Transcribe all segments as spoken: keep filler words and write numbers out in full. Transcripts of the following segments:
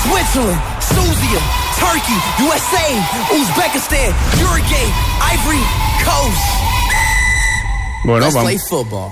Switzerland, Suzia, Turkey, U S A, Uzbekistan, Uruguay, Ivory Coast. Bueno, Let's vam... play football.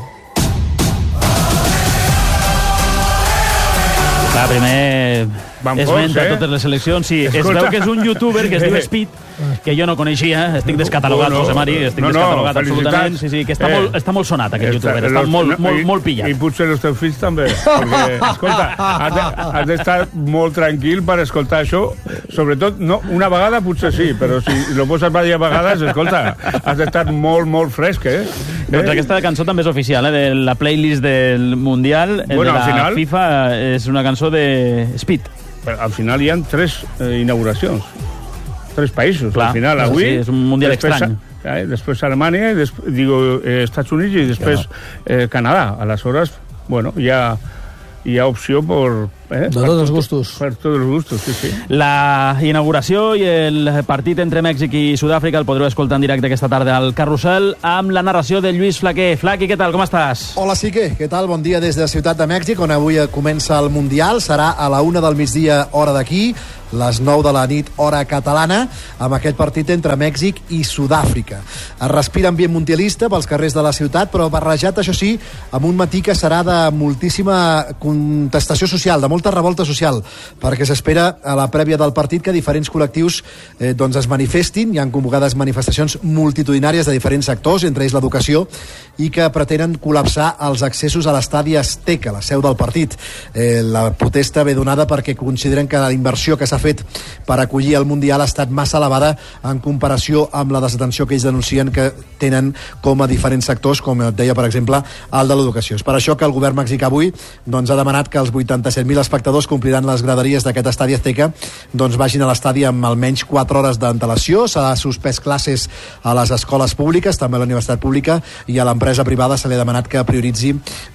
Clar, primer esmenta eh? totes les seleccions. Sí, Escolta. Es veu que és un youtuber que es diu Speed, que jo no coneixia. Estic descatalogat, bueno, José Mari, estic no, descatalogat no, absolutament. Sí, sí, que està, eh, molt, està molt sonat, aquest youtuber. Està los, molt, no, molt, i, molt pillat. I potser els teus fills també. Perquè, escolta, has d'estar de, molt tranquil per escoltar això. Sobretot, no, una vegada potser sí, però si lo poses diverses vegades, escolta, has d'estar molt, molt fresc, eh? Doncs eh? Aquesta cançó també és oficial, eh? De la playlist del Mundial, bueno, de la final, FIFA, és una cançó de Speed. Però al final hi ha tres eh, inauguracions. Tres països. Clar, al final, avui... Sí, és un mundial estrany. Eh, després Alemanya, després, digo, eh, Estats Units i després eh, Canadà. Aleshores, bueno, hi ha, hi ha opció per... Eh, de tots els gustos. Per tots els gustos, sí, sí. La inauguració i el partit entre Mèxic i Sud-àfrica el podreu escoltar en directe aquesta tarda al Carrusel amb la narració de Lluís Flaquer. Flaqui, què tal? Com estàs? Hola, Sique. Què tal? Bon dia des de Ciutat de Mèxic, on avui comença el Mundial. Serà a la una del migdia, hora d'aquí, les nou de la nit, hora catalana, amb aquest partit entre Mèxic i Sud-àfrica. Es respira ambient mundialista pels carrers de la ciutat, però barrejat, això sí, amb un matí que serà de moltíssima contestació social, de molta revolta social, perquè s'espera a la prèvia del partit que diferents col·lectius eh, doncs es manifestin. Hi han convocades manifestacions multitudinàries de diferents sectors, entre ells l'educació, i que pretenen col·lapsar els accessos a l'estadi Azteca, la seu del partit. Eh, la protesta ve donada perquè consideren que la inversió que s'ha fet per acollir el Mundial ha estat massa elevada en comparació amb la desatenció que ells denuncien que tenen com a diferents sectors, com et deia, per exemple, el de l'educació. És per això que el govern mexicà avui doncs, ha demanat que els vuitanta-set mil espectadors compliran les graderies d'aquest estadi Azteca doncs vagin a l'estadi amb almenys quatre hores d'antelació. S'ha suspès classes a les escoles públiques, també a la universitat pública, i a l'empresa privada se li ha demanat que prioritzi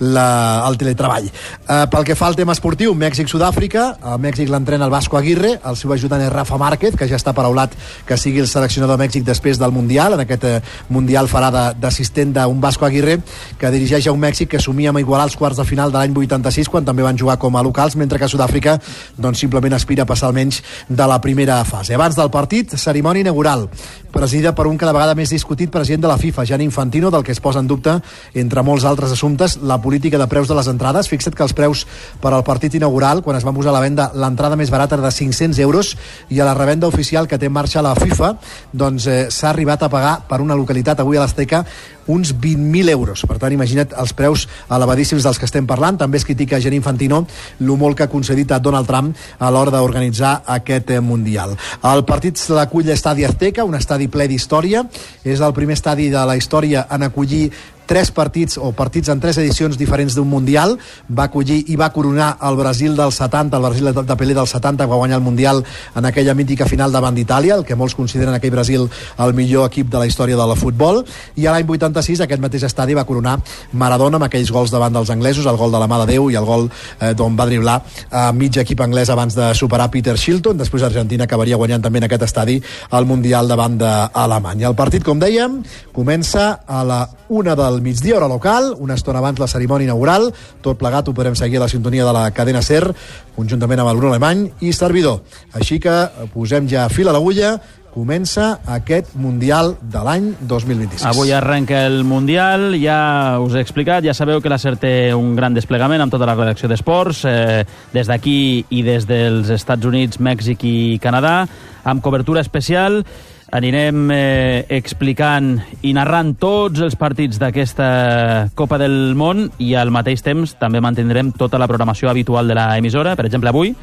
la, el teletreball. Eh, pel que fa al tema esportiu, Mèxic-Sud-àfrica, a Mèxic l'entrena el Vasco Aguirre, el seu ajudant és Rafa Márquez, que ja està paraulat que sigui el seleccionador de Mèxic després del Mundial. En aquest eh, Mundial farà d'assistent d'un Vasco Aguirre que dirigeix a un Mèxic que somia amb igualar els quarts de final de l'any vuitanta-sis, quan també van jugar com a locals, mentre que Sud-àfrica doncs, simplement aspira a passar almenys de la primera fase. Abans del partit, cerimònia inaugural, presidida per un cada vegada més discutit president de la FIFA, Gianni Infantino, del que es posa en dubte, entre molts altres assumptes, la política de preus de les entrades. Fixa't que els preus per al partit inaugural, quan es van posar a la venda, l'entrada més barata era de cinc-cents euros, i a la revenda oficial que té en marxa la FIFA doncs eh, s'ha arribat a pagar per una localitat avui a l'Azteca uns vint mil euros. Per tant, imagina't els preus elevadíssims dels que estem parlant. També es critica Gianni Infantino lo molt que ha concedit a Donald Trump a l'hora d'organitzar aquest Mundial. El partit l'acull l'estadi Azteca, un estadi ple d'història. És el primer estadi de la història en acollir tres partits o partits en tres edicions diferents d'un Mundial. Va acollir i va coronar el Brasil del setanta, el Brasil de Pelé del setanta, que va guanyar el Mundial en aquella mítica final davant d'Itàlia, el que molts consideren aquell Brasil el millor equip de la història del futbol. I a l'any vuitanta-sis aquest mateix estadi va coronar Maradona amb aquells gols davant dels anglesos, el gol de la mà de Déu i el gol eh, d'on va driblar a mig equip anglès abans de superar Peter Shilton. Després Argentina acabaria guanyant també en aquest estadi el Mundial davant d'Alemanya. El partit, com dèiem, comença a la una del migdia, hora local, una estona abans la cerimònia inaugural. Tot plegat ho podrem seguir a la sintonia de la cadena SER, conjuntament amb el Bruno Alemany i servidor. Així que posem ja fil a l'agulla. Comença aquest Mundial de l'any dos mil vint-i-sis. Avui arrenca el Mundial, ja us he explicat, ja sabeu que la SER té un gran desplegament amb tota la redacció d'esports, eh, des d'aquí i des dels Estats Units, Mèxic i Canadà, amb cobertura especial. Anirem eh, explicant i narrant tots els partits d'aquesta Copa del Món i al mateix temps també mantindrem tota la programació habitual de l'emissora. Per exemple, avui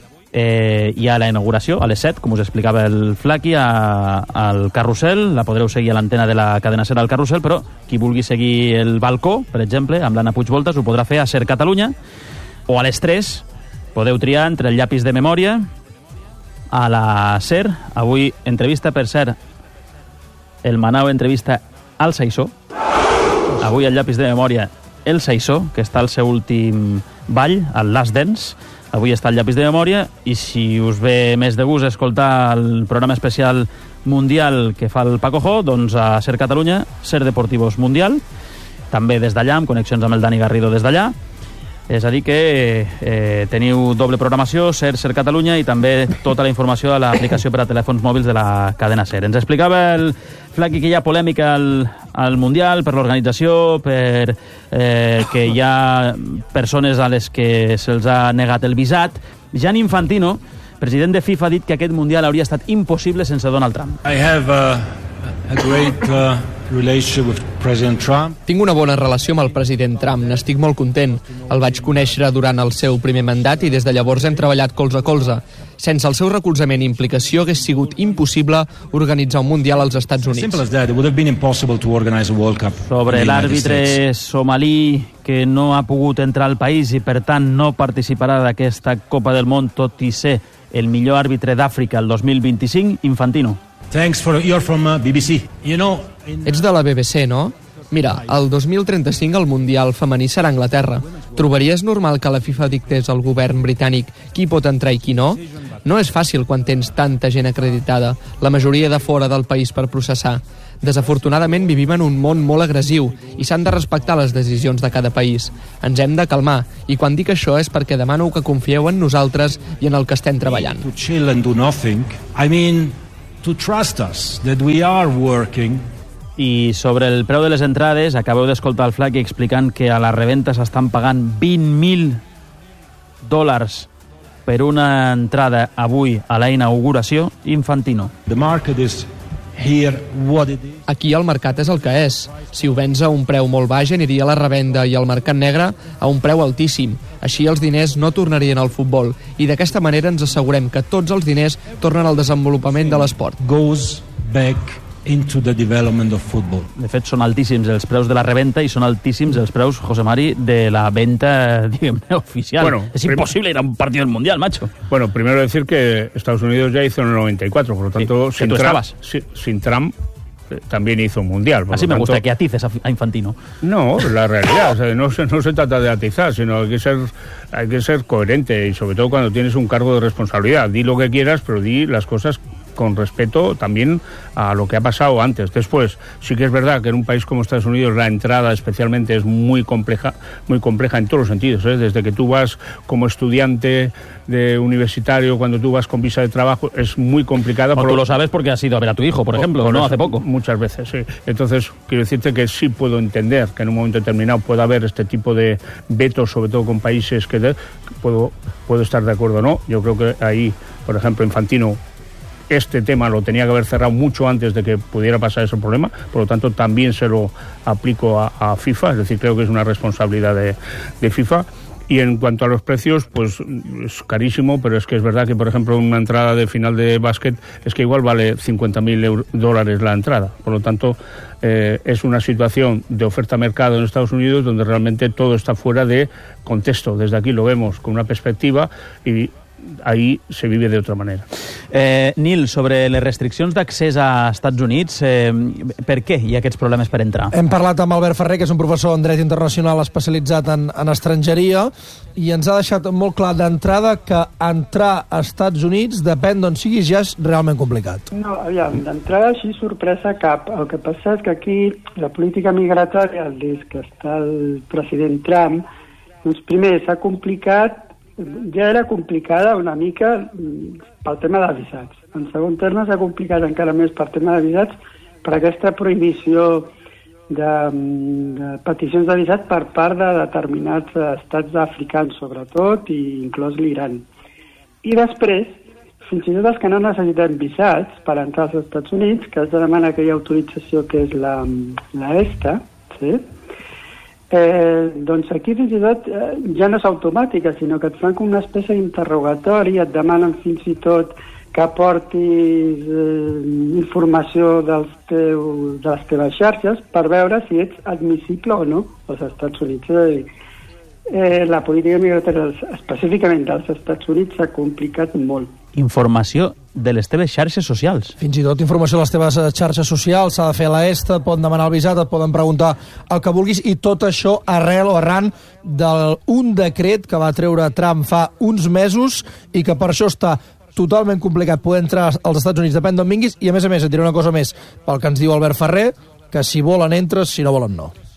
eh, hi ha la inauguració a les set, com us explicava el Flaqui, a, al Carrusel. La podreu seguir a l'antena de la cadena SER al Carrusel, però qui vulgui seguir el balcó, per exemple, amb l'Anna Puigvoltas, ho podrà fer a SER Catalunya, o a les tres podeu triar entre el llapis de memòria a la SER. Avui entrevista, per cert, el Manau entrevista al Saissó. Avui el llapis de memòria el Saissó, que està al seu últim ball, al Last Dance. Avui està el llapis de memòria, i si us ve més de gust escoltar el programa especial mundial que fa el Paco Jo, doncs a SER Catalunya, SER Deportivos Mundial, també des d'allà, amb connexions amb el Dani Garrido des d'allà. És a dir que eh, teniu doble programació, SER, SER Catalunya, i també tota la informació de l'aplicació per a telèfons mòbils de la cadena SER. Ens explicava el Flaqui que hi ha polèmica al, al Mundial per l'organització, per eh, que hi ha persones a les que se'ls ha negat el visat. Gianni Infantino, president de FIFA, ha dit que aquest Mundial hauria estat impossible sense Donald Trump. I have uh, a great uh, relationship with President Trump. Tinc una bona relació amb el president Trump, n'estic molt content. El vaig conèixer durant el seu primer mandat i des de llavors hem treballat colze a colze. Sense el seu recolzament i implicació hagués sigut impossible organitzar un Mundial als Estats Units. Simple as that. It would have been impossible to organize a World Cup. Sobre l'àrbitre somalí que no ha pogut entrar al país i per tant no participarà d'aquesta Copa del Món, tot i ser el millor àrbitre d'Àfrica el dos mil vint-i-cinc, Infantino. Thanks for you're from uh, B B C. You know, in... Ets de la B B C, no? Mira, el dos mil trenta-cinc el Mundial femení serà a Anglaterra. Trobaries normal que la FIFA dictés al govern britànic qui pot entrar i qui no? No és fàcil quan tens tanta gent acreditada, la majoria de fora del país per processar. Desafortunadament vivim en un món molt agressiu i s'han de respectar les decisions de cada país. Ens hem de calmar, i quan dic això és perquè demano que confieu en nosaltres i en el que estem treballant. To chill and do nothing. I mean, to trust us that we are working. I sobre el preu de les entrades, acabeu d'escoltar el Flaqui explicant que a la reventa s'estan pagant vint mil dòlars per una entrada avui a la inauguració. Infantino. The market is here what it is. Aquí el mercat és el que és. Si ho vens a un preu molt baix, aniria a la revenda i al mercat negre a un preu altíssim. Així els diners no tornarien al futbol. I d'aquesta manera ens assegurem que tots els diners tornen al desenvolupament de l'esport. Goes back into the development of football. De fet, són altíssims els preus de la reventa i són altíssims els preus, José Mari, de la venta, diguem-ne, oficial. Bueno, es imposible ir a un partido del Mundial, macho. Bueno, primero decir que Estados Unidos ya hizo en el noventa y cuatro, por lo tanto, sí, sin, tú Trump, estabas. sin, sin Trump eh, también hizo un Mundial. Así me tanto, gusta que atices a, a Infantino. No, la realidad, o sea, no, se, no se trata de atizar, sino hay que ser hay que ser coherente y sobre todo cuando tienes un cargo de responsabilidad. Di lo que quieras, pero di las cosas con respeto también a lo que ha pasado antes. Después, sí que es verdad que en un país como Estados Unidos la entrada especialmente es muy compleja, muy compleja en todos los sentidos, ¿eh? Desde que tú vas como estudiante de universitario, cuando tú vas con visa de trabajo, es muy complicada. Por tú lo sabes porque has ido a ver a tu hijo, por, por ejemplo, por ¿no? Eso, hace poco. Muchas veces, sí. Entonces, quiero decirte que sí puedo entender que en un momento determinado pueda haber este tipo de vetos, sobre todo con países que, de, que puedo, puedo estar de acuerdo o no. Yo creo que ahí, por ejemplo, Infantino, este tema lo tenía que haber cerrado mucho antes de que pudiera pasar ese problema, por lo tanto también se lo aplico a, a FIFA, es decir, creo que es una responsabilidad de, de FIFA. Y en cuanto a los precios, pues es carísimo, pero es que es verdad que, por ejemplo, una entrada de final de básquet es que igual vale cincuenta mil dólares la entrada. Por lo tanto, eh, es una situación de oferta-mercado en Estados Unidos donde realmente todo está fuera de contexto. Desde aquí lo vemos con una perspectiva y ahí se vive de otra manera. Eh, Nil, sobre les restriccions d'accés a Estats Units, eh, per què hi ha aquests problemes per entrar? Hem parlat amb Albert Ferrer, que és un professor en dret internacional especialitzat en, en estrangeria, i ens ha deixat molt clar d'entrada que entrar a Estats Units, depèn d'on siguis, ja és realment complicat. No, aviam, d'entrada així sorpresa cap. El que passa és que aquí la política migratòria, des que està el president Trump, doncs primer s'ha complicat, ja era complicada una mica pel tema de visats. En segon terme s'ha complicat encara més per tema de visats per aquesta prohibició de, de peticions de visat per part de determinats estats africans, sobretot, i inclòs l'Iran. I després, fins i tot els que no necessiten visats per entrar als Estats Units, que has de demanar aquella autorització que és la, la ESTA, sí? Eh, doncs aquí fins i tot eh, ja no és automàtica, sinó que et fan com una espècie d'interrogatori, et demanen fins i tot que aportis eh, informació dels teu, de les teves xarxes per veure si ets admissible o no als Estats Units. És a dir, eh, la política migratòria específicament dels Estats Units s'ha complicat molt. Informació de les teves xarxes socials. Fins i tot informació de les teves xarxes socials, s'ha de fer la ESTA, et poden demanar el visat, et poden preguntar el que vulguis, i tot això arrel o arran d'un decret que va treure Trump fa uns mesos i que per això està totalment complicat poder entrar als Estats Units, depèn d'on vinguis, i a més a més et diré una cosa més, pel que ens diu Albert Ferrer, que si volen entres, si no volen no.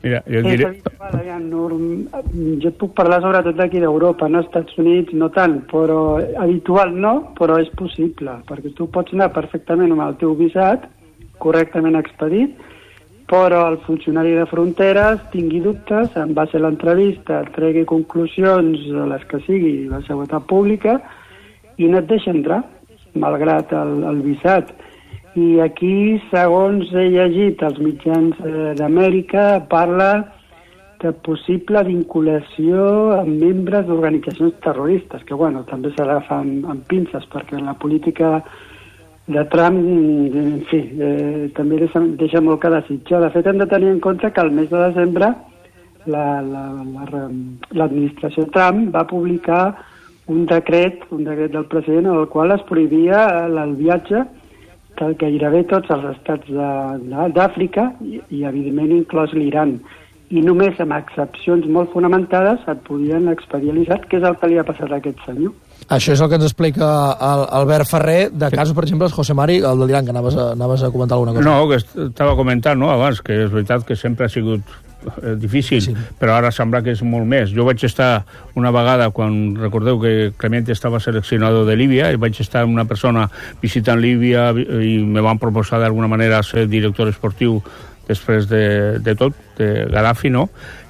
Mira, jo et És diré... habitual, ja, norm... jo et puc parlar sobretot d'aquí d'Europa, no als Estats Units no tant, però habitual no, però és possible, perquè tu pots anar perfectament amb el teu visat, correctament expedit, però el funcionari de fronteres tingui dubtes, en base a l'entrevista, tregui conclusions a les que sigui la seguretat pública i no et deixa entrar, malgrat el, el visat. I aquí, segons he llegit als mitjans eh, d'Amèrica, parla de possible vinculació amb membres d'organitzacions terroristes, que bueno, també s'agafen amb pinces, perquè la política de Trump, en fi, eh, també deixa, deixa molt que desitjar. De fet, hem de tenir en compte que al mes de desembre la, la, la, l'administració Trump va publicar un decret, un decret del president, en el qual es prohibia el viatge de gairebé tots els estats d'Àfrica i, i, evidentment, inclòs l'Iran. I només amb excepcions molt fonamentades et podien expedir l'Isat, que és el que li ha passat a aquest senyor. Això és el que ens explica el Albert Ferrer, de casos, per exemple, el José Mari, el de l'Iran, que anaves a, anaves a comentar alguna cosa. No, que estava comentant no, abans, que és veritat que sempre ha sigut eh, difícil, sí. Però ara sembla que és molt més. Jo vaig estar una vegada, quan recordeu que Clemente estava seleccionador de Líbia, i vaig estar una persona visitant Líbia i me van proposar d'alguna manera ser director esportiu després de, de tot, de Gaddafi, no?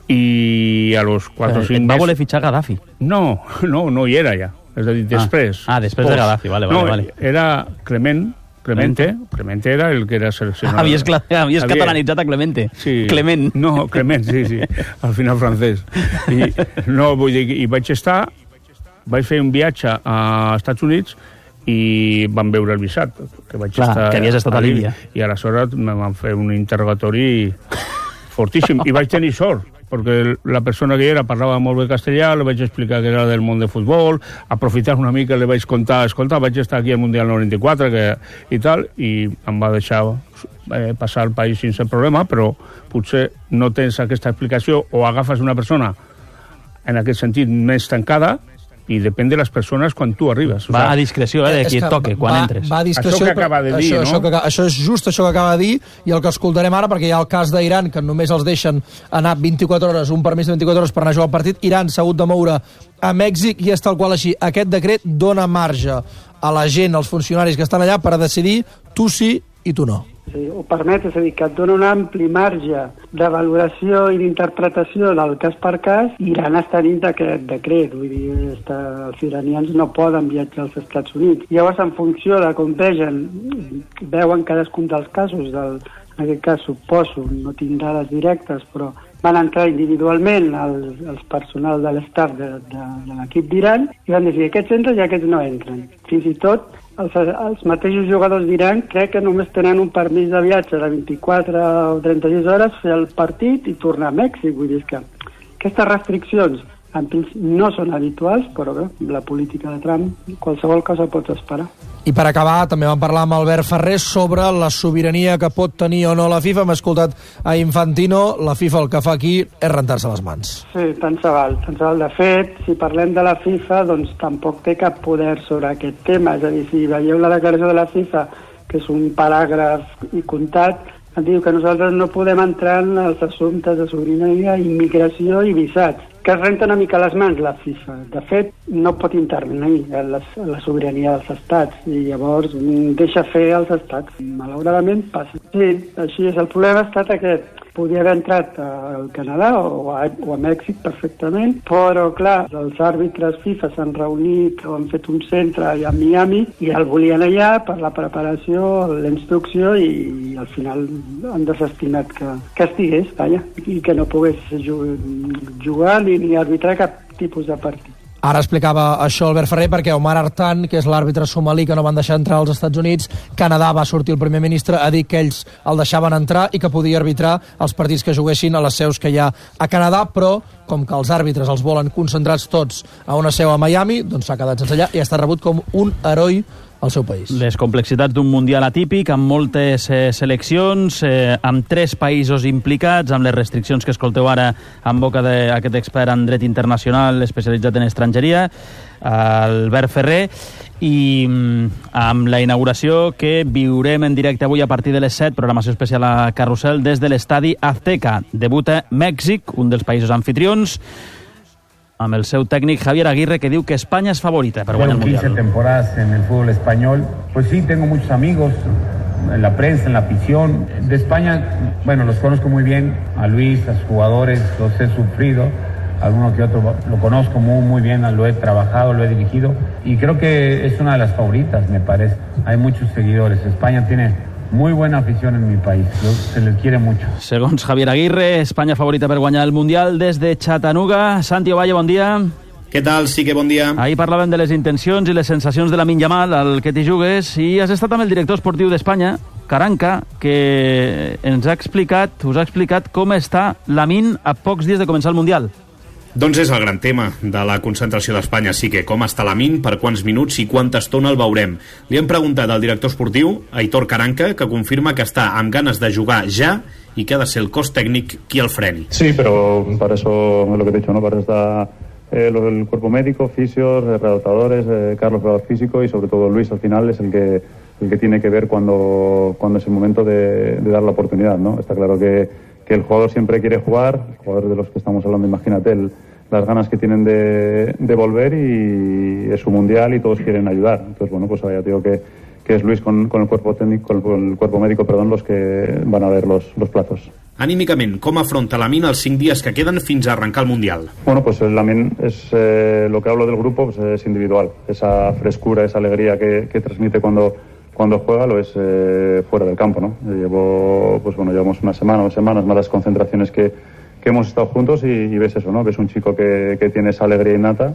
I a los quatre o cinc mesos... va voler fitxar Gaddafi? No, no, no hi era ja. És a dir, després. Ah, ah després Post. de Gaddafi, vale, vale. No, vale. era Clement, Clemente, Clemente era el que era seleccionat. Ah, havies, havies Havia... catalanitzat a Clemente. Sí. Clement. No, Clement, sí, sí, al final francès. I, no, vull dir, i vaig estar, vaig fer un viatge a Estats Units i van veure el visat, que vaig Clar, estar... que havies estat a Líbia. I aleshores me van fer un interrogatori fortíssim, i vaig tenir sort, perquè la persona que hi era parlava molt bé castellà, li vaig explicar que era del món de futbol, aprofitar una mica, li vaig contar, escolta, vaig estar aquí al Mundial noranta-quatre que, i tal, i em va deixar eh, passar el país sense problema, però potser no tens aquesta explicació o agafes una persona en aquest sentit més tancada i depèn de les persones quan tu arribes. Va a discreció, eh, de qui et toque, quan va, entres. Va a discreció, això que acaba de dir, això, no? Això, que, això és just això que acaba de dir, i el que escoltarem ara, perquè hi ha el cas d'Iran, que només els deixen anar vint-i-quatre hores, un permís de vint-i-quatre hores per anar a jugar al partit. Iran s'ha hagut de moure a Mèxic i és tal qual així. Aquest decret dona marge a la gent, als funcionaris que estan allà, per decidir tu sí i tu no. Sí, ho permet, és a dir, que et dona un ampli marge de valoració i d'interpretació del cas per cas. Iran està dins d'aquest decret, vull dir, està, els iranians no poden viatjar als Estats Units. Llavors, en funció de com vegen, veuen cadascun dels casos, del, en aquest cas suposo, no tinc dades directes, però van entrar individualment els, els personal de l'estaf de, de, de l'equip d'Iran i van dir, aquests entren i aquests no entren. Fins i tot els, els mateixos jugadors d'Iran crec que només tenen un permís de viatge de vint-i-quatre o trenta-sis hores, fer el partit i tornar a Mèxic. Vull dir que aquestes restriccions en principi no són habituals, però bé, la política de Trump, qualsevol cosa pots esperar. I per acabar, també vam parlar amb Albert Ferrer sobre la sobirania que pot tenir o no la FIFA. Hem escoltat a Infantino, la FIFA el que fa aquí és rentar-se les mans. Sí, tant se val, tant se val. De fet, si parlem de la FIFA, doncs tampoc té cap poder sobre aquest tema. És a dir, si veieu la declaració de la FIFA, que és un paràgraf i comptat, et diu que nosaltres no podem entrar en els assumptes de sobirania, immigració i visats, que es renta una mica les mans la FIFA. De fet, no pot intervenir en la, en la sobirania dels estats i llavors deixa fer els estats. Malauradament passa. Sí, així és. El problema ha estat aquest. Podia haver entrat al Canadà o a, o a Mèxic perfectament, però clar, els àrbitres FIFA s'han reunit o han fet un centre allà a Miami i el volien allà per la preparació, la instrucció i, i al final han desestimat que, que estigués allà i que no pogués jugar ni, ni arbitrar cap tipus de partit. Ara explicava això Albert Ferrer perquè Omar Artan, que és l'àrbitre somalí que no van deixar entrar als Estats Units, Canadà va sortir el primer ministre a dir que ells el deixaven entrar i que podia arbitrar els partits que juguessin a les seus que hi ha a Canadà, però com que els àrbitres els volen concentrats tots a una seu a Miami, doncs s'ha quedat sense allà i ha estat rebut com un heroi al seu país. Les complexitats d'un mundial atípic, amb moltes eh, seleccions, eh, amb tres països implicats, amb les restriccions que escolteu ara en boca d'aquest expert en dret internacional especialitzat en estrangeria. Albert Ferrer, i amb la inauguració que viurem en directe avui a partir de les set, programació especial a Carrusel des de l'estadi Azteca. Debuta Mèxic, un dels països anfitrions, amb el seu tècnic Javier Aguirre, que diu que Espanya és favorita per guanyar el Mundial. quince temporadas en el fútbol español, pues sí, tengo muchos amigos en la prensa, en la afición. De España, bueno, los conozco muy bien, a Luis, a sus jugadores, los he sufrido. Alguno que otro lo conozco muy, muy bien, lo he trabajado, lo he dirigido y creo que es una de las favoritas, me parece. Hay muchos seguidores. España tiene muy buena afición en mi país, se les quiere mucho. Segons Javier Aguirre, Espanya favorita per guanyar el Mundial. Des de Chattanooga, Santi Ovalle, bon dia. Què tal? Sí que bon dia. Ahir parlàvem de les intencions i les sensacions de Lamine Yamal, al que t'hi jugues, i has estat amb el director esportiu d'Espanya, Caranca, que ens ha explicat, us ha explicat com està Lamine a pocs dies de començar el Mundial. Doncs és el gran tema de la concentració d'Espanya, sí que com està Lamine, per quants minuts i quanta estona el veurem. Li hem preguntat al director esportiu, Aitor Caranca, que confirma que està amb ganes de jugar ja i que ha de ser el cos tècnic qui el freni. Sí, pero para eso es lo que te he dicho, ¿no? Para eso está eh, el cuerpo médico, fisios, eh, redactadores, eh, Carlos, redactor físico, y sobre todo Luis al final es el que el que tiene que ver cuando, cuando es el momento de, de dar la oportunidad, ¿no? Está claro que que el jugador siempre quiere jugar, el jugador de los que estamos hablando, imagínate, el, las ganas que tienen de, de volver, y es su mundial y todos quieren ayudar. Entonces, bueno, pues ya te digo que, que es Luis con, con el cuerpo técnico, con el, con el cuerpo médico, perdón, los que van a ver los, los plazos. Anímicament, com afronta Lamine els cinc dies que queden fins a arrencar el Mundial? Bueno, pues Lamine es eh, lo que hablo del grupo, pues es individual. Esa frescura, esa alegría que, que transmite cuando cuando juega lo es eh, fuera del campo, ¿no? Llevo, pues bueno, llevamos una semana, dos semanas, más las concentraciones que, que hemos estado juntos, y, y ves eso, ¿no? Ves un chico que, que tiene esa alegría innata,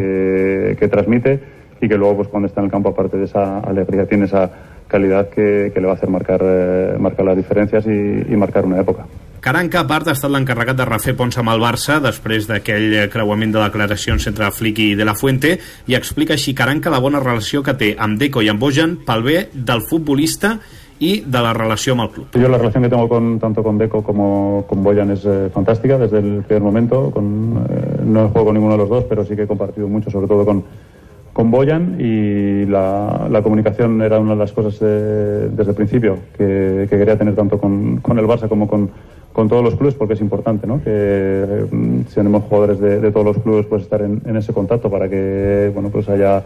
que, que transmite, y que luego, pues cuando está en el campo, aparte de esa alegría, tiene esa calidad que, que le va a hacer marcar, eh, marcar las diferencias y, y marcar una época. Caranca, a part, ha estat l'encarregat de refer ponts amb el Barça després d'aquell creuament de declaracions entre Flick i De La Fuente, i explica així Caranca la bona relació que té amb Deco i amb Bojan pel bé del futbolista y de la relación amb el club. Yo la relación que tengo con, tanto con Deco como con Bojan es eh, fantástica desde el primer momento. Con, eh, no he jugado con ninguno de los dos, pero sí que he compartido mucho, sobre todo con, con Bojan, y la, la comunicación era una de las cosas eh, desde el principio que, que quería tener tanto con, con el Barça como con, con todos los clubes, porque es importante, ¿no? Que eh, si tenemos jugadores de, de todos los clubes, pues estar en, en ese contacto para que, bueno, pues haya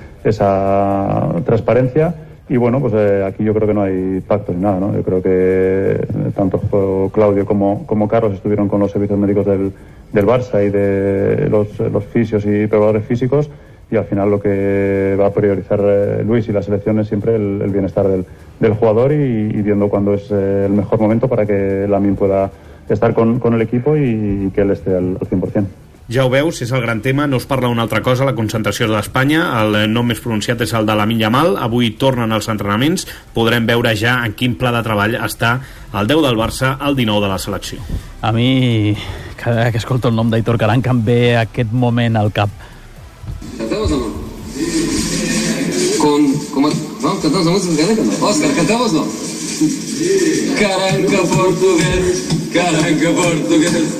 esa transparencia. Y bueno, pues eh, aquí yo creo que no hay pactos ni nada, ¿no? Yo creo que tanto Claudio como, como Carlos estuvieron con los servicios médicos del, del Barça y de los, los fisios y preparadores físicos, y al final lo que va a priorizar eh, Luis y la selección es siempre el, el bienestar del, del jugador, y, y viendo cuándo es eh, el mejor momento para que Lamine pueda estar con, con el equipo y, y que él esté al, al cien por ciento. Ja ho veus, és el gran tema, no us parla una altra cosa, la concentració d'Espanya, el nom més pronunciat és el de Lamine Yamal, avui tornen als entrenaments, podrem veure ja en quin pla de treball està el deu del Barça, el dinou de la selecció. A mi, cada vegada que escolto el nom d'Aitor Caranca em ve aquest moment al cap. ¿Cantamos o no? Con, ¿cómo? ¿No? ¿Cantamos la música de Caranca? Oscar, ¿cantamos o no? Caranca portugués, Caranca portugués.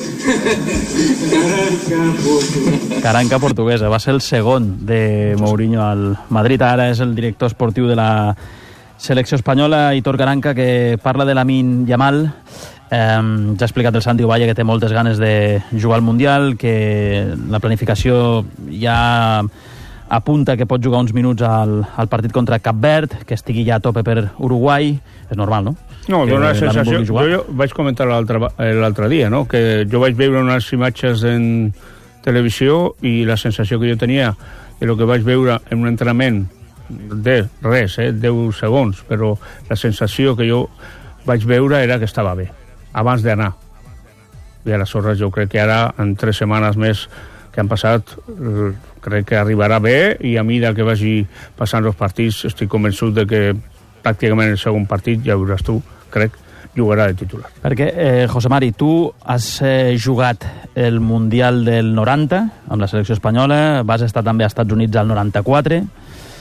Caranca portuguesa, va ser el segon de Mourinho al Madrid, ara és el director esportiu de la selecció espanyola, Aitor Caranca, que parla de Lamine Yamal. Eh, ja ha explicat el Santi Ovalle que té moltes ganes de jugar al Mundial, que la planificació ja apunta que pot jugar uns minuts al, al partit contra Cap Verd, que estigui ja a tope per Uruguai. És normal, no? No, dona la sensació... Jo, jo vaig comentar l'altre dia, no? Que jo vaig veure unes imatges en televisió i la sensació que jo tenia i el que vaig veure en un entrenament de res, eh, deu segons, però la sensació que jo vaig veure era que estava bé, abans d'anar. I aleshores jo crec que ara, en tres setmanes més que han passat, crec que arribarà bé, i a mesura que vagi passant els partits estic convençut de que pràcticament el segon partit, ja veuràs tu, crec, jugarà de titular. Perquè, eh, José Mari, tu has eh, jugat el Mundial del noranta amb la selecció espanyola, vas estar també als Estats Units al noranta-quatre.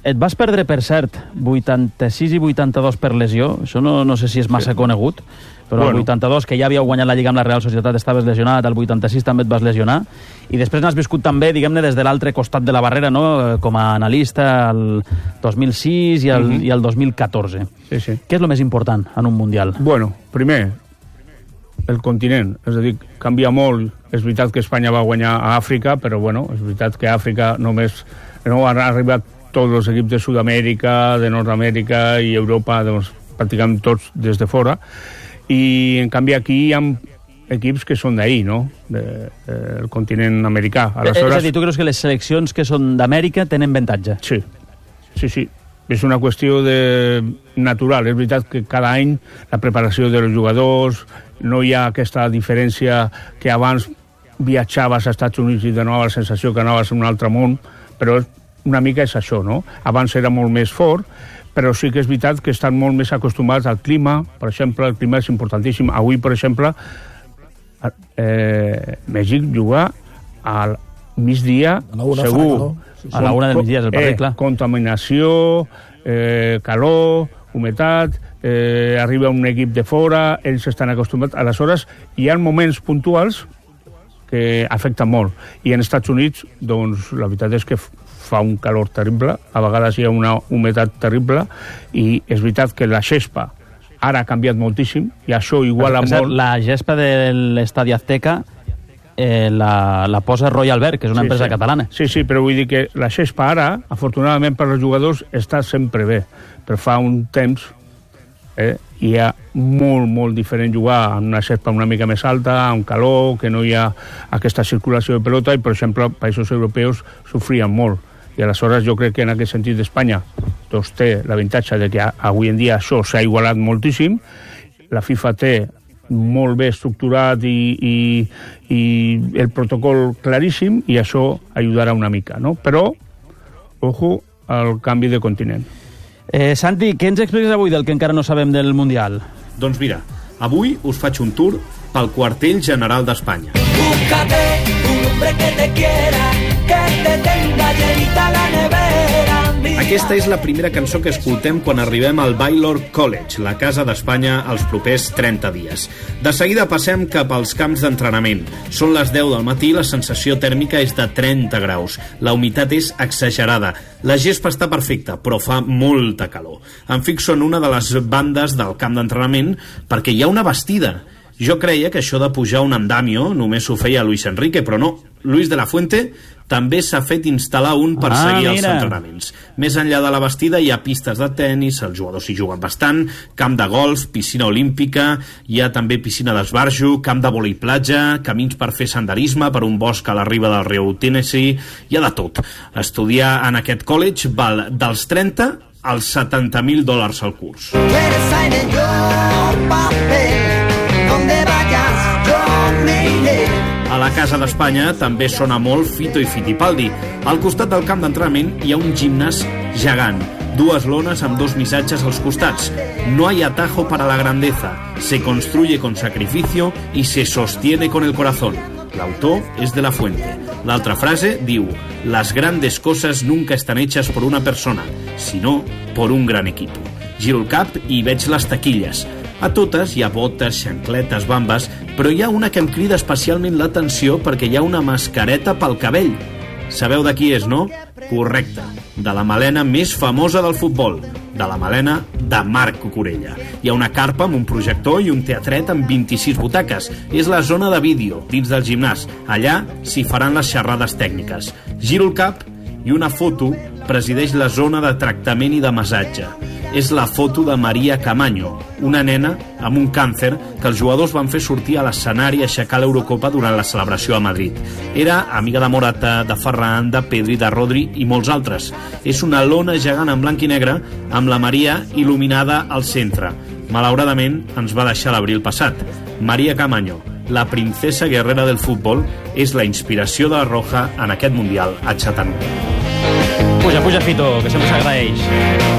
Et vas perdre, per cert, vuitanta-sis i vuitanta-dos per lesió. Això no, no sé si és massa sí. conegut, però bueno. El vuitanta-dos, que ja havíeu guanyat la Lliga amb la Real Societat, estaves lesionat, el vuitanta-sis també et vas lesionar, i després n'has viscut també, diguem-ne, des de l'altre costat de la barrera, no? Com a analista el dos mil sis i el, uh-huh. i el dos mil catorze. Sí, sí. Què és el més important en un Mundial? Bueno, primer, el continent, és a dir, canvia molt. És veritat que Espanya va guanyar a Àfrica, però bueno, és veritat que a Àfrica només no han arribat tots els equips de Sud-amèrica, de Nord-amèrica i Europa, doncs, pràcticament tots des de fora, i en canvi aquí hi ha equips que són d'ahir, no? De, de, del continent americà. Aleshores... És a dir, tu creus que les seleccions que són d'Amèrica tenen avantatge? Sí, sí, sí. És una qüestió de natural. És veritat que cada any la preparació dels jugadors, no hi ha aquesta diferència que abans viatjaves als Estats Units i de nou la sensació que anaves a un altre món, però una mica és això, no? Abans era molt més fort, però sí que és veritat que estan molt més acostumats al clima. Per exemple, el clima és importantíssim. Avui, per exemple, eh, Mèxic juga al migdia, segur. No? Sí, sí. A la una del migdia és el partit, eh, clar. Contaminació, eh, calor, humitat, eh, arriba un equip de fora, ells estan acostumats. Aleshores, hi ha moments puntuals que afecten molt. I en Estats Units, doncs, la veritat és que fa un calor terrible, a vegades hi ha una humitat terrible, i és veritat que la gespa ara ha canviat moltíssim, i això iguala molt... La gespa de l'Estadi Azteca eh, la, la posa Royal Berg, que és una sí, empresa sí. catalana. Sí, sí, però vull dir que la gespa ara, afortunadament per als jugadors, està sempre bé. Però fa un temps eh, hi ha molt, molt diferent jugar amb una gespa una mica més alta, amb calor, que no hi ha aquesta circulació de pelota, i, per exemple, països europeus sofrien molt. I aleshores jo crec que en aquest sentit d'Espanya doncs té l'avantatge de que avui en dia això s'ha igualat moltíssim, la FIFA té molt bé estructurat i, i, i el protocol claríssim, i això ajudarà una mica, no? Però, ojo, al canvi de continent. Eh, Santi, què ens expliques avui del que encara no sabem del Mundial? Doncs mira, avui us faig un tour pel quartell general d'Espanya. Búscate un hombre que te quiera, que te tenga llenita la nevera. Aquesta és la primera cançó que escoltem quan arribem al Baylor College, la casa d'Espanya, els propers trenta dies. De seguida passem cap als camps d'entrenament. Són les deu del matí, la sensació tèrmica és de trenta graus. La humitat és exagerada. La gespa està perfecta, però fa molta calor. Em fixo en una de les bandes del camp d'entrenament perquè hi ha una bastida. Jo creia que això de pujar un andamio només ho feia Luis Enrique, però no. Luis de la Fuente també s'ha fet instal·lar un per ah, seguir mira. els entrenaments. Més enllà de la bastida hi ha pistes de tennis, els jugadors hi juguen bastant, camp de golf, piscina olímpica, hi ha també piscina d'esbarjo, camp de vòlei platja, camins per fer senderisme per un bosc a la riba del riu Tennessee, hi ha de tot. Estudiar en aquest college val dels trenta als setanta mil dòlars al curs. A la Casa d'Espanya també sona molt Fito i Fittipaldi. Al costat del camp d'entrenament hi ha un gimnàs gegant, dues lones amb dos missatges als costats. No hay atajo para la grandeza, se construye con sacrificio y se sostiene con el corazón. L'autor és de la Fuente. L'altra frase diu: las grandes cosas nunca están hechas por una persona, sino por un gran equipo. Giro el cap i veig les taquilles. A totes hi ha botes, xancletes, bambes, però hi ha una que em crida especialment l'atenció perquè hi ha una mascareta pel cabell. Sabeu de qui és, no? Correcte, de la melena més famosa del futbol, de la melena de Marc Cucurella. Hi ha una carpa amb un projector i un teatret amb vint-i-sis butaques. És la zona de vídeo, dins del gimnàs. Allà s'hi faran les xerrades tècniques. Giro el cap i una foto presideix la zona de tractament i de massatge. És la foto de Maria Camaño, una nena amb un càncer que els jugadors van fer sortir a l'escenari a aixecar l'Eurocopa durant la celebració a Madrid. Era amiga de Morata, de Ferran, de Pedri, de Rodri i molts altres. És una lona gegant en blanc i negre amb la Maria il·luminada al centre. Malauradament ens va deixar l'abril passat. Maria Camaño, la princesa guerrera del futbol, és la inspiració de la Roja en aquest Mundial a Chattanooga. Puja, puja, Fito, que sempre s'agraeix.